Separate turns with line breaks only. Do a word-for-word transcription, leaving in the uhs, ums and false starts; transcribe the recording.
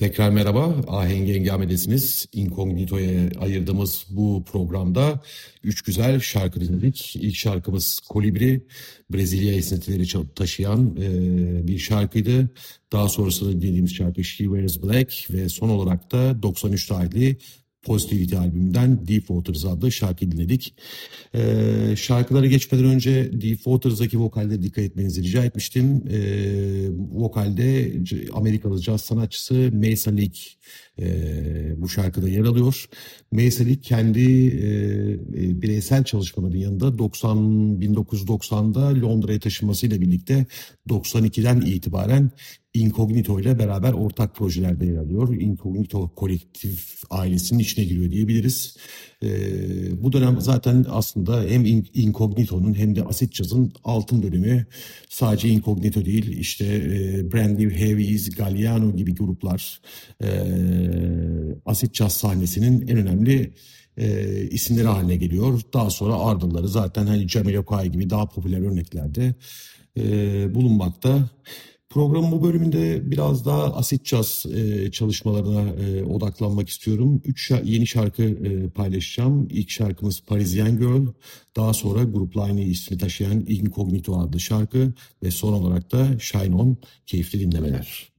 Tekrar merhaba, Ahenk Engame'desiniz. Incognito'ya ayırdığımız bu programda üç güzel şarkı dinledik. İlk şarkımız Kolibri, Brezilya esintileri ça- taşıyan e, bir şarkıydı. Daha sonrasında dinlediğimiz şarkı She Wears Black ve son olarak da doksan üç tarihli Positivity albümünden Deep Waters adlı şarkı dinledik. Ee, şarkılara geçmeden önce Deep Waters'daki vokalde dikkat etmenizi rica etmiştim. Ee, vokalde c- Amerikalı caz sanatçısı Mesa Leak e, bu şarkıda yer alıyor. Mesa Leak kendi e, e, bireysel çalışmaların yanında doksan bin dokuz yüz doksanda Londra'ya taşınmasıyla birlikte doksan ikiden itibaren Incognito ile beraber ortak projelerde yer alıyor. Incognito kolektif ailesinin içine giriyor diyebiliriz. Ee, bu dönem zaten aslında hem In- Incognito'nun hem de Acid Jazz'ın altın dönemi. Sadece Incognito değil, işte e, Brand New Heavies, Galliano gibi gruplar e, Acid Jazz sahnesinin en önemli e, isimleri haline geliyor. Daha sonra ardılları zaten hani Jamiroquai gibi daha popüler örneklerde e, bulunmakta. Programın bu bölümünde biraz daha asit caz e, çalışmalarına e, odaklanmak istiyorum. Üç şa- yeni şarkı e, paylaşacağım. İlk şarkımız Parisian Girl, daha sonra grupla aynı ismi taşıyan Incognito adlı şarkı ve son olarak da Shine On. Keyifli dinlemeler.